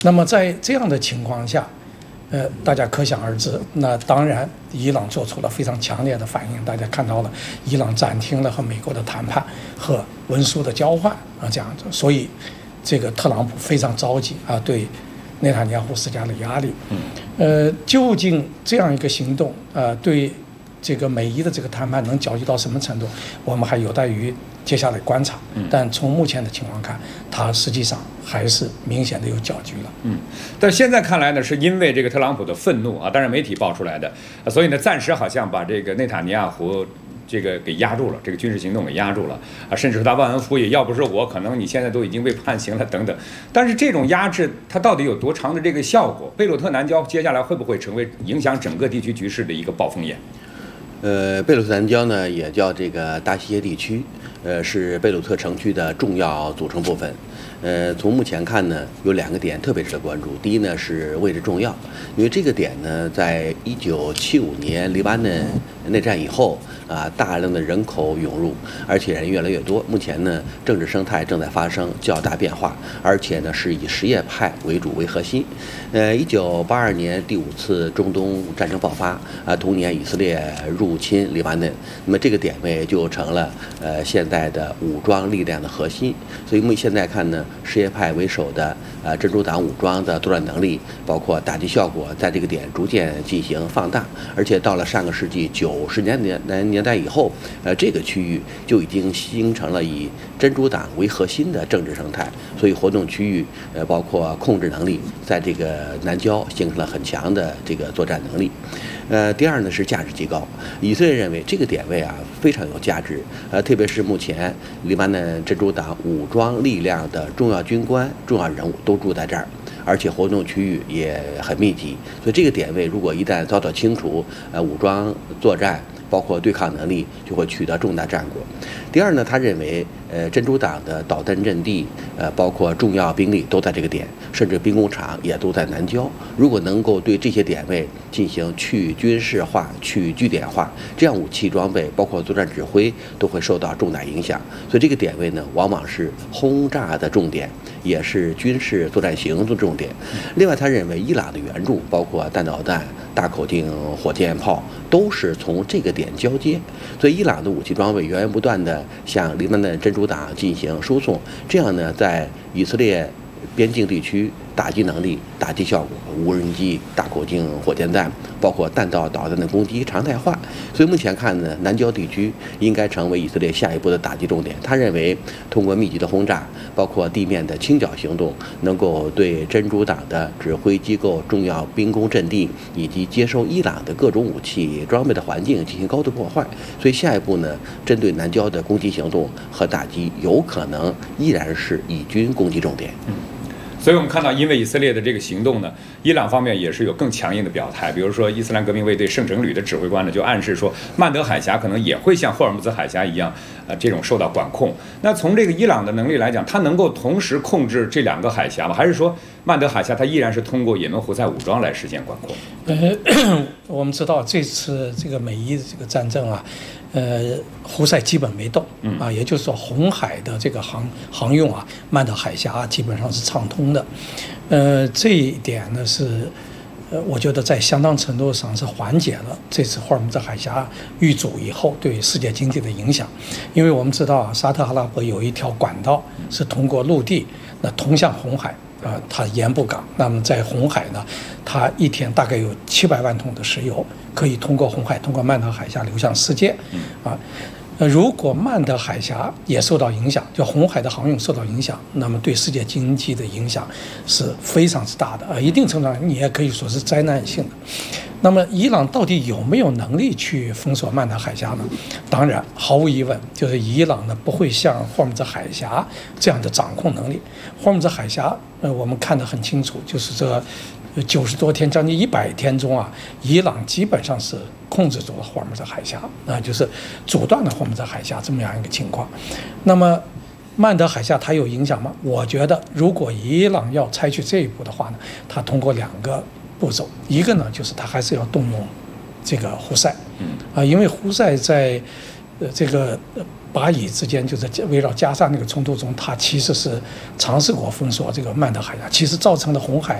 那么在这样的情况下，大家可想而知，那当然伊朗做出了非常强烈的反应。大家看到了，伊朗暂停了和美国的谈判和文书的交换这样子。所以，这个特朗普非常着急对内塔尼亚胡施加了压力。究竟这样一个行动对这个美伊的这个谈判能搅局到什么程度，我们还有待于接下来观察。但从目前的情况看，它实际上还是明显的有搅局了。 但现在看来呢，是因为这个特朗普的愤怒当然媒体爆出来的，所以呢，暂时好像把这个内塔尼亚胡这个给压住了，这个军事行动给压住了甚至说他忘恩负义，要不是我，可能你现在都已经被判刑了等等。但是这种压制它到底有多长的这个效果？贝鲁特南郊接下来会不会成为影响整个地区局势的一个暴风眼？ 贝鲁特南郊呢，也叫这个大西耶地区，是贝鲁特城区的重要组成部分。从目前看呢，有2个点特别值得关注。第一呢是位置重要，因为这个点呢，在1975年黎巴嫩内战以后大量的人口涌入，而且人越来越多。目前呢，政治生态正在发生较大变化，而且呢是以什叶派为主为核心。1982年第5次中东战争爆发同年以色列入侵黎巴嫩，那么这个点位就成了现在的武装力量的核心。所以现在看呢，什叶派为首的真主党武装的作战能力，包括打击效果，在这个点逐渐进行放大。而且到了上个世纪90年代以后，这个区域就已经形成了以真主党为核心的政治生态，所以活动区域包括控制能力，在这个南郊形成了很强的这个作战能力。第二呢是价值极高，以色列认为这个点位非常有价值，特别是目前黎巴嫩真主党武装力量的重要军官、重要人物都住在这儿，而且活动区域也很密集，所以这个点位如果一旦遭到清除，武装作战包括对抗能力就会取得重大战果。第二呢，他认为真主党的导弹阵地包括重要兵力都在这个点，甚至兵工厂也都在南郊。如果能够对这些点位进行去军事化、去据点化，这样武器装备包括作战指挥都会受到重大影响。所以这个点位呢，往往是轰炸的重点，也是军事作战行动的重点。另外，他认为伊朗的援助包括弹道弹、大口径火箭炮都是从这个点交接，所以伊朗的武器装备源源不断的向黎巴嫩真主党进行输送，这样呢，在以色列边境地区打击能力、打击效果，无人机、大口径火箭弹，包括弹道导弹的攻击常态化。所以目前看呢，南郊地区应该成为以色列下一步的打击重点。他认为，通过密集的轰炸，包括地面的清剿行动，能够对真主党的指挥机构、重要兵工阵地以及接收伊朗的各种武器装备的环境进行高度破坏。所以下一步呢，针对南郊的攻击行动和打击，有可能依然是以军攻击重点。 所以我们看到，因为以色列的这个行动呢，伊朗方面也是有更强硬的表态。比如说，伊斯兰革命卫队圣城旅的指挥官呢，就暗示说，曼德海峡可能也会像霍尔木兹海峡一样，这种受到管控。那从这个伊朗的能力来讲，它能够同时控制这2个海峡吗？还是说，曼德海峡它依然是通过也门胡塞武装来实现管控？ 我们知道这次这个美伊的这个战争胡塞基本没动也就是说红海的这个航用曼德海峡基本上是畅通的，这一点呢是我觉得在相当程度上是缓解了这次霍尔木兹海峡遇阻以后对世界经济的影响，因为我们知道沙特阿拉伯有一条管道是通过陆地那通向红海。它盐布港，那么在红海呢，它一天大概有700万桶的石油可以通过红海，通过曼德海峡流向世界，如果曼德海峡也受到影响，就红海的航运受到影响，那么对世界经济的影响是非常之大的，一定程度上你也可以说是灾难性的。那么伊朗到底有没有能力去封锁曼德海峡呢？当然，毫无疑问，就是伊朗呢不会像霍尔木兹海峡这样的掌控能力。霍尔木兹海峡，我们看得很清楚，就是这90多天，将近100天中伊朗基本上是控制住了霍尔木兹海峡，就是阻断了霍尔木兹海峡这么样一个情况。那么曼德海峡它有影响吗？我觉得，如果伊朗要采取这一步的话呢，它通过2个步骤，一个呢就是它还是要动用这个胡塞，因为胡塞在这个巴以之间就是围绕加沙那个冲突中，他其实是尝试过封锁这个曼德海峡，其实造成了红海